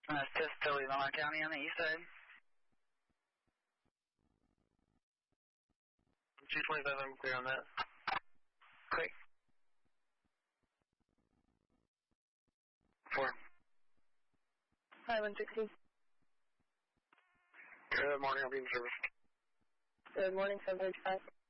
Just Philly, Lamar County on the east side. 225, I'm clear on that. Quick. 4. Hi, 160. Good morning, I'll be in service. Good morning, 735.